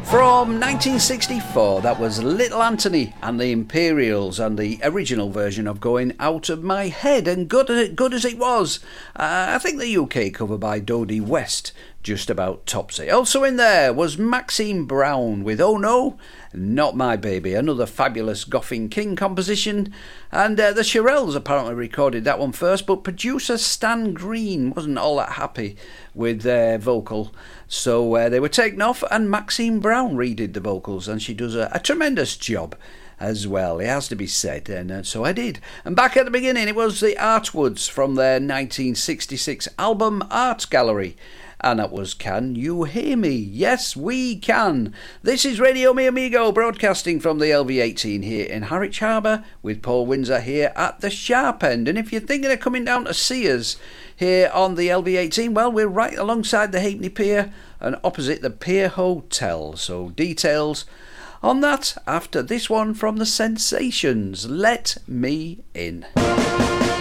From 1964, that was Little Anthony and the Imperials and the original version of Going Out of My Head, and good as it was. I think the UK cover by Dodie West just about tops it. Also in there was Maxine Brown with Oh No, Not My Baby, another fabulous Goffin King composition, and the Shirelles apparently recorded that one first, but producer Stan Green wasn't all that happy with their vocal, so they were taken off and Maxine Brown redid the vocals, and she does a tremendous job as well, it has to be said, and so I did. And back at the beginning it was the Artwoods from their 1966 album Art Gallery, and that was Can You Hear Me? Yes, we can. This is Radio Mi Amigo, broadcasting from the LV18 here in Harwich Harbour, with Paul Windsor here at the sharp end. And if you're thinking of coming down to see us here on the LV18, well, we're right alongside the Halfpenny Pier and opposite the Pier Hotel. So details on that after this one from the Sensations, Let Me In.